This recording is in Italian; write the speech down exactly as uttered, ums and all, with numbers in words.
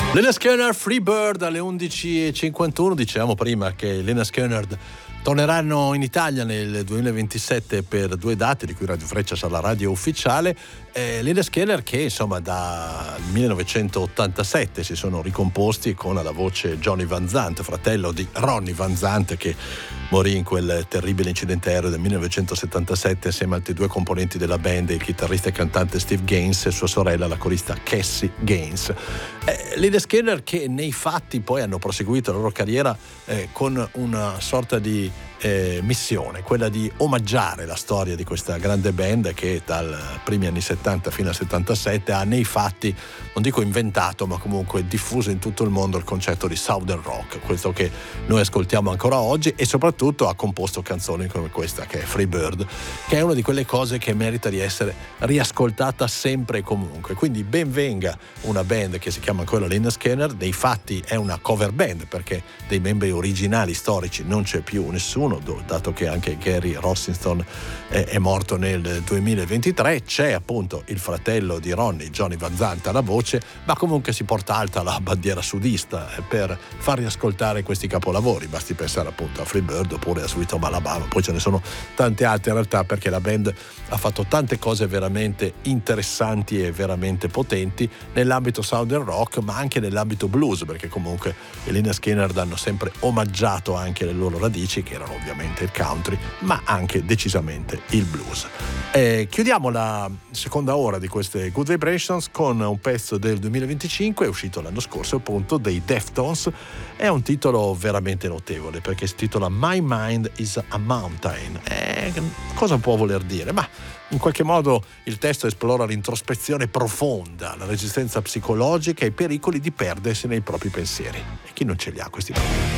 Lynyrd Skynyrd, Free Bird alle undici e cinquantuno. Dicevamo prima che Lynyrd Skynyrd torneranno in Italia nel duemilaventisette per due date, di cui Radio Freccia sarà la radio ufficiale. eh, Lynyrd Skynyrd che insomma dal millenovecentottantasette si sono ricomposti con alla voce Johnny Van Zant, fratello di Ronnie Van Zant, che morì in quel terribile incidente aereo del millenovecentosettantasette assieme ad altri due componenti della band, il chitarrista e cantante Steve Gaines e sua sorella, la corista Cassie Gaines. eh, Lynyrd Skynyrd che nei fatti poi hanno proseguito la loro carriera eh, con una sorta di eh, missione, quella di omaggiare la storia di questa grande band che dal primi anni settanta fino al settantasette ha nei fatti, non dico inventato, ma comunque diffuso in tutto il mondo il concetto di Southern Rock, questo che noi ascoltiamo ancora oggi, e soprattutto ha composto canzoni come questa che è Free Bird, che è una di quelle cose che merita di essere riascoltata sempre e comunque. Quindi ben venga una band che si chiama ancora Lynyrd Skynyrd, nei fatti è una cover band perché dei membri originali storici non c'è più nessuno, dato che anche Gary Rossington è, è morto nel duemilaventitré. C'è appunto il fratello di Ronnie, Johnny Van Zant, alla voce, ma comunque si porta alta la bandiera sudista per far riascoltare questi capolavori. Basti pensare appunto a Free Bird oppure a Sweet Home Alabama, poi ce ne sono tante altre in realtà, perché la band ha fatto tante cose veramente interessanti e veramente potenti nell'ambito Southern Rock, ma anche nell'ambito blues, perché comunque i Lynyrd Skynyrd hanno sempre omaggiato anche le loro radici, che erano ovviamente il country, ma anche decisamente il blues. E chiudiamo la seconda ora di queste Good Vibrations con un pezzo del duemilaventicinque, è uscito l'anno scorso appunto, dei Deftones. È un titolo veramente notevole perché si titola My Mind is a Mountain. E cosa può voler dire? Ma in qualche modo il testo esplora l'introspezione profonda, la resistenza psicologica e i pericoli di perdersi nei propri pensieri. E chi non ce li ha questi problemi?